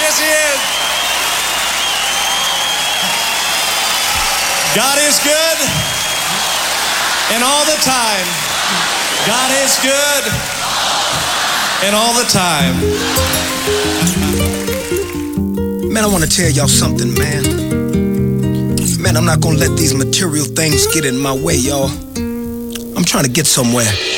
Yes, he is. God is good, and all the time. God is good, and all the time. Man, I want to tell y'all something, man. Man, I'm not gonna let these material things get in my way, y'all. I'm trying to get somewhere.